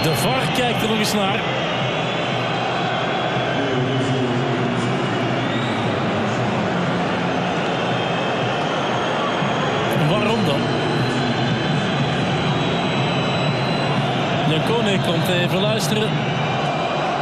De VAR kijkt er nog eens naar. Waarom dan? Jan Koning komt even luisteren.